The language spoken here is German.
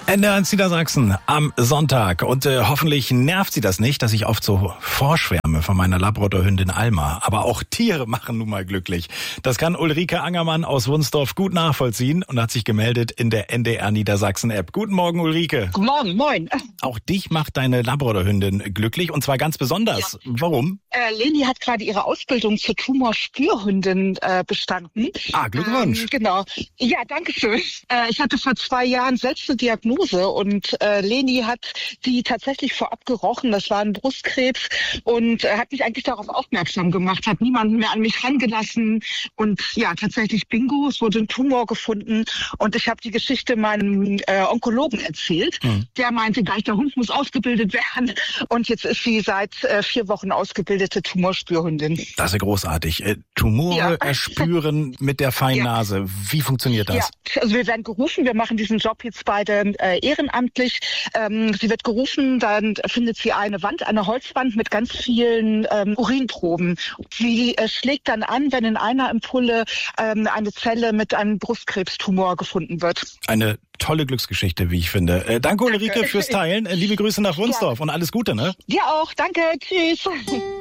NDR1 Niedersachsen am Sonntag. Und hoffentlich nervt sie das nicht, dass ich oft so vorschwärme von meiner Labradorhündin Alma. Aber auch Tiere machen nun mal glücklich. Das kann Ulrike Angermann aus Wunsdorf gut nachvollziehen und hat sich gemeldet in der NDR Niedersachsen App. Guten Morgen, Ulrike. Guten Morgen, moin. Auch dich macht deine Labradorhündin glücklich und zwar ganz besonders. Ja. Warum? Leni hat gerade ihre Ausbildung zur Tumorspürhündin bestanden. Glückwunsch. Genau. Ja, danke schön. Ich hatte vor 2 Jahren selbst eine Diagnose und Leni hat die tatsächlich vorab gerochen. Das war ein Brustkrebs und hat mich eigentlich darauf aufmerksam gemacht, hat niemanden mehr an mich rangelassen und ja, tatsächlich Bingo, es wurde ein Tumor gefunden und ich habe die Geschichte meinem Onkologen erzählt. Der meinte gleich, der Hund muss ausgebildet werden und jetzt ist sie seit 4 Wochen ausgebildete Tumorspürhündin. Das ist ja großartig. Tumore erspüren mit der feinen Nase. Wie funktioniert das? Ja, also wir werden gerufen, wir machen diesen Job jetzt beide ehrenamtlich. Sie wird gerufen, dann findet sie eine Wand, eine Holzwand mit ganz vielen Urinproben. Sie schlägt dann an, wenn in einer Ampulle eine Zelle mit einem Brustkrebstumor gefunden wird. Eine tolle Glücksgeschichte, wie ich finde. Danke, Ulrike, fürs Teilen. Liebe Grüße nach Wunsdorf und alles Gute, ne? Dir auch. Danke. Tschüss.